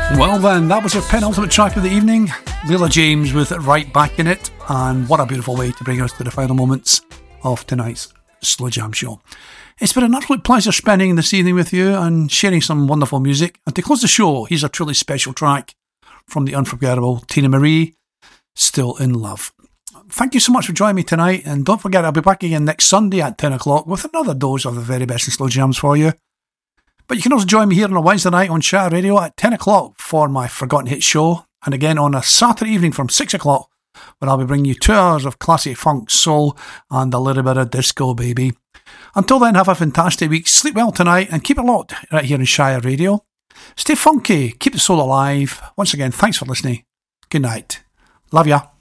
Well then, that was our penultimate track of the evening. Leela James with Right Back in It, and what a beautiful way to bring us to the final moments of tonight's Slow Jam Show. It's been an absolute pleasure spending this evening with you and sharing some wonderful music. And to close the show, here's a truly special track from the unforgettable Tina Marie, Still in Love. Thank you so much for joining me tonight, and don't forget I'll be back again next Sunday at 10 o'clock with another dose of the very best in slow jams for you. But you can also join me here on a Wednesday night on Shatter Radio at 10 o'clock for my Forgotten Hits show, and again on a Saturday evening from 6 o'clock when I'll be bringing you 2 hours of classic funk, soul and a little bit of disco, baby. Until then, have a fantastic week, sleep well tonight and keep it locked right here in Shire Radio. Stay funky, keep the soul alive. Once again, thanks for listening. Good night. Love ya.